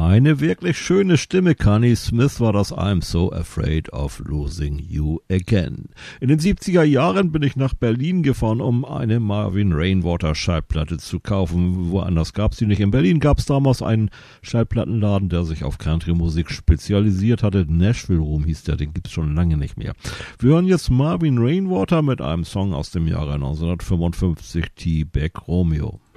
Eine wirklich schöne Stimme, Connie Smith war das I'm So Afraid of Losing You Again. In den 70er Jahren bin ich nach Berlin gefahren, um eine Marvin Rainwater Schallplatte zu kaufen. Woanders gab's die nicht. In Berlin gab's damals einen Schallplattenladen, der sich auf Country-Musik spezialisiert hatte. Nashville Room hieß der, den gibt's schon lange nicht mehr. Wir hören jetzt Marvin Rainwater mit einem Song aus dem Jahre 1955, T-Back Romeo.